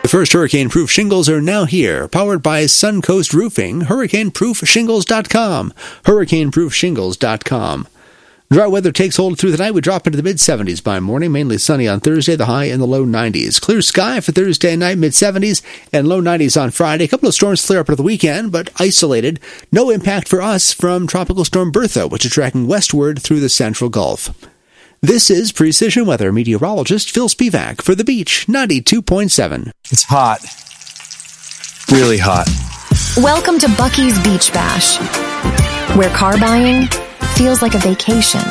The first hurricane-proof shingles are now here, powered by Suncoast Roofing, hurricaneproofshingles.com, hurricaneproofshingles.com. Dry weather takes hold through the night. We drop into the mid-70s by morning, mainly sunny on Thursday, the high in the low 90s. Clear sky for Thursday night, mid-70s, and low 90s on Friday. A couple of storms clear up for the weekend, but isolated. No impact for us from Tropical Storm Bertha, which is tracking westward through the Central Gulf. This is Precision Weather meteorologist Phil Spivak for The Beach, 92.7. It's hot. Really hot. Welcome to Bucky's Beach Bash, where car buying feels like a vacation.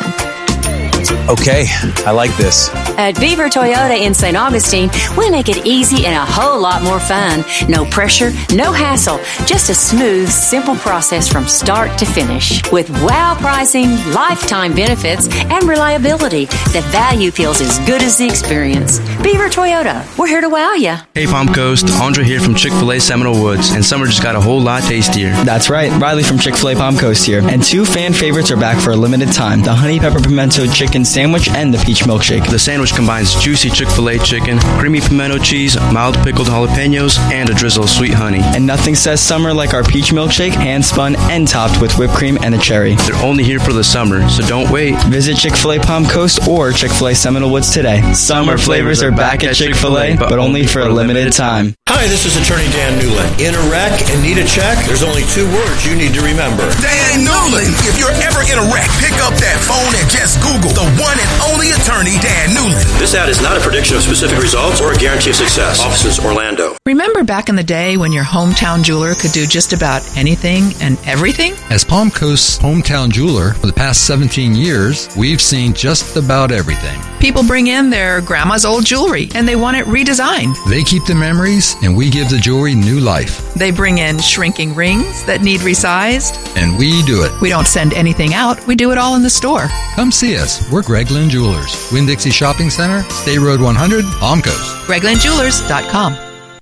Okay, I like this. At Beaver Toyota in St. Augustine, we make it easy and a whole lot more fun. No pressure, no hassle, just a smooth, simple process from start to finish. With wow pricing, lifetime benefits, and reliability, the value feels as good as the experience. Beaver Toyota, we're here to wow you. Hey Palm Coast, Andre here from Chick-fil-A Seminole Woods, and summer just got a whole lot tastier. That's right, Riley from Chick-fil-A Palm Coast here. And two fan favorites are back for a limited time, the Honey Pepper Pimento Chicken Sandwich and the Peach Milkshake. The sandwich combines juicy Chick-fil-A chicken, creamy pimento cheese, mild pickled jalapenos, and a drizzle of sweet honey. And nothing says summer like our Peach Milkshake, hand-spun and topped with whipped cream and a cherry. They're only here for the summer, so don't wait. Visit Chick-fil-A Palm Coast or Chick-fil-A Seminole Woods today. Summer flavors are back at Chick-fil-A, but only for a limited time. Hi, this is Attorney Dan Newland. In a wreck and need a check, there's only two words you need to remember. Dan Newland. If you're ever in a wreck, pick up that phone and just Google the one and only attorney, Dan Newland. This ad is not a prediction of specific results or a guarantee of success. Offices, Orlando. Remember back in the day when your hometown jeweler could do just about anything and everything? As Palm Coast's hometown jeweler for the past 17 years, we've seen just about everything. People bring in their grandma's old jewelry and they want it redesigned. They keep the memories and we give the jewelry new life. They bring in shrinking rings that need resized. And we do it. We don't send anything out. We do it all in the store. Come see us. We're Gregland Jewelers. Winn-Dixie Shopping Center, State Road 100, Palm Coast. GreglandJewelers.com.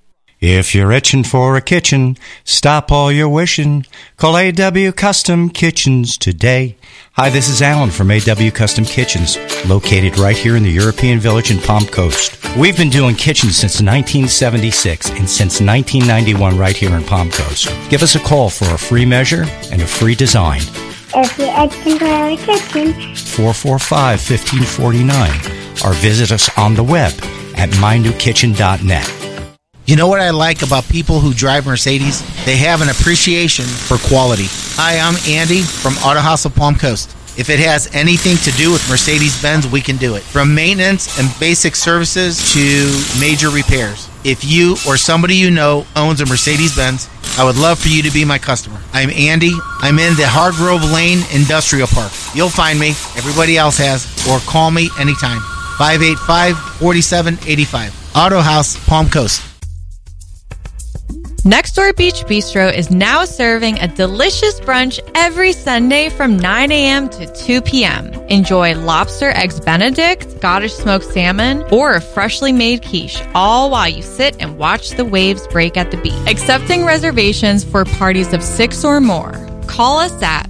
If you're itching for a kitchen, stop all your wishing. Call A.W. Custom Kitchens today. Hi, this is Alan from A.W. Custom Kitchens, located right here in the European Village in Palm Coast. We've been doing kitchens since 1976 and since 1991 right here in Palm Coast. Give us a call for a free measure and a free design. If you're itching for a kitchen, 445-1549, or visit us on the web at mynewkitchen.net. You know what I like about people who drive Mercedes? They have an appreciation for quality. Hi, I'm Andy from Auto House of Palm Coast. If it has anything to do with Mercedes-Benz, we can do it. From maintenance and basic services to major repairs. If you or somebody you know owns a Mercedes-Benz, I would love for you to be my customer. I'm Andy. I'm in the Hargrove Lane Industrial Park. You'll find me. Everybody else has. Or call me anytime. 585-4785. Auto House, Palm Coast. Next Door Beach Bistro is now serving a delicious brunch every Sunday from 9 a.m. to 2 p.m. Enjoy lobster eggs Benedict, Scottish smoked salmon, or a freshly made quiche, all while you sit and watch the waves break at the beach. Accepting reservations for parties of 6 or more. Call us at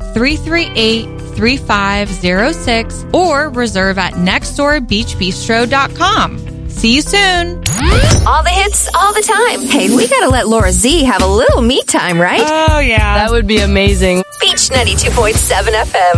338-3506 or reserve at nextdoorbeachbistro.com. See you soon. All the hits, all the time. Hey, we gotta let Laura Z have a little me time, right? Oh, yeah. That would be amazing. Beach 92.7 FM.